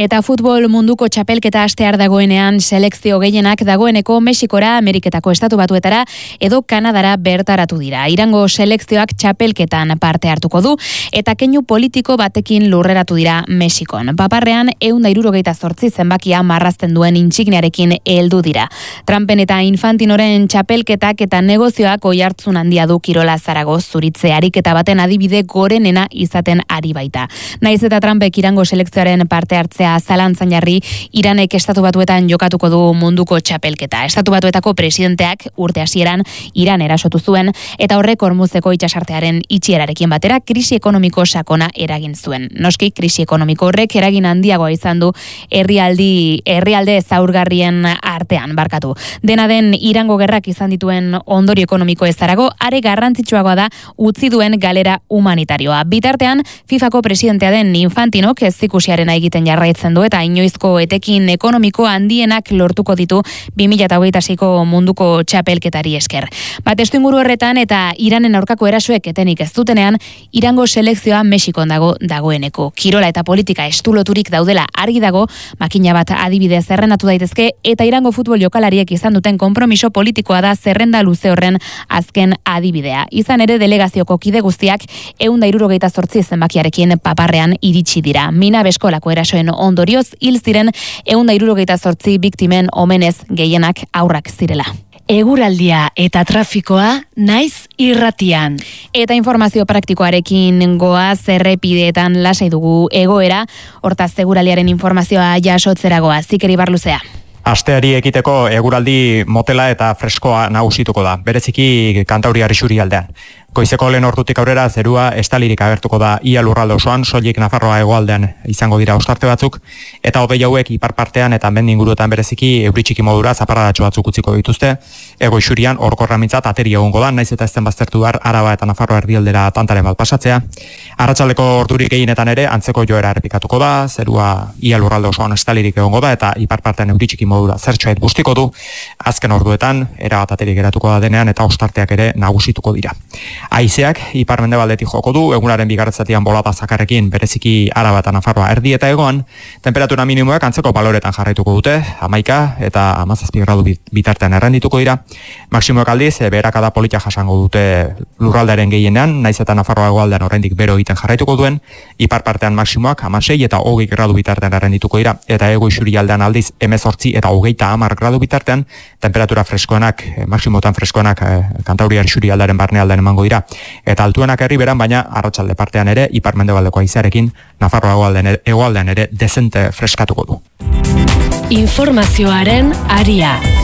Eta futbol munduko txapelketa hastear dagoenean selekzio gehienak dagoeneko Mexikora, Ameriketako Estatu Batuetara edo Kanadara bertaratu dira. Irango selekzioak txapelketan parte hartuko du eta keinu politiko batekin lurreratu dira Mexikon. Paparrean 168 zenbakia marrazten duen intsigniarekin heldu dira. Trumpen eta Infantinoren txapelketak eta negozioak oihartzun handia du kirola Zaragoz zuritze ariketa baten adibide gorenena izaten ari baita. Naiz eta Trumpek Irango selekzioaren parte hartzea zalantzan jarri, Iranek Estatu Batuetan jokatuko du munduko txapelketa. Estatu Batuetako presidenteak urte hasieran Iran erasotu zuen eta horrek Hormuzeko itsasartearen itxierarekin batera krisi ekonomiko sakona eragin zuen. Noski krisi ekonomiko horrek eragin handiagoa izan du herrialde zaurgarrien artean, barkatu. Dena den Irango gerrak izan dituen ondorio ekonomiko ez zarago, are garrantzitsuagoa da utzi duen galera humanitarioa. Bitartean, FIFAko presidentea den Infantinok ez ikusiarena egiten jarraitzen du eta inoizko etekin ekonomiko handienak lortuko ditu 2026ko munduko txapelketari esker. Testuinguru horretan eta Iranen aurkako erasoek etenik ez dutenean, Irango selekzioa Mexikon dagoeneko. Kirola eta politika estuloturik daudela argi dago, makina bat adibide zerrendatu daitezke eta Irango futbol jokalariek izan duten konpromiso politikoa da zerrenda luze horren azken adibidea. Izan ere delegazioko kide guztiak 168 zenbakiarekin paparrean iritsi dira. Mina beskolako erasoen ondorioz hil ziren 168 biktimen omenez gehienak haurrak zirela. Eguraldia eta trafikoa naiz irratian. Eta informazio praktikoarekin goaz errepideetan lasai dugu egoera, hortaz eguraldiaren informazioa jasotzeragoa. Zikeri Barluzea. Asteari ekiteko eguraldi motela eta freskoa nagusituko da, bereziki Kantauriar isurialdean. Goizeko lehen ordutik aurrera zerua estalirik agertuko da ia lurralde osoan, soilik Nafarroa hegoaldean izango dira ostarte batzuk, eta hodei hauek ipar partean eta mendi inguruetan bereziki euri txiki modura zaparradatxo batzuk utziko dituzte. Hego isurian orkorra mintzat ateri egongo da, naiz eta ezten baztertu behar Araba eta Nafarroa erdialdera tantaren bat pasatzea. Arratsaldeko ordurik gehienetan ere antzeko joera errepikatuko da, zerua ia lurralde osoan estalirik egongo da eta ipar partean euri txiki modura zertxoait bustiko du. Azken orduetan erabat aterik geratuko da denean eta ostarteak ere nagusituko dira. Haizeak ipar-mendebaldetik joko du, egunaren bigarretzatian bolada zakarrekin bereziki Araba eta Nafarroa erdi eta egoan, temperatura minimoak antzeko baloretan jarraituko dute, 11 eta 17 gradu bitartean errendituko dira. Maximoak aldiz, beherakada polita jasango dute lurraldearen gehienean, naiz eta Nafarroa hegoaldean oraindik bero egiten jarraituko duen, ipar partean maximoak 16 eta 20 gradu bitartean errendituko dira, eta hego isurialdean aldiz 18 eta 30 gradu bitartean, temperatura freskoenak, maximotan freskoenak Kantauriar isurialdearen barnealdean emango dira. Eta altuenak herri beran, baina arratsalde partean ere ipar-mendebaldeko haizearekin Nafarroa hegoaldean ere dezente freskatuko du. Informazioaren aria.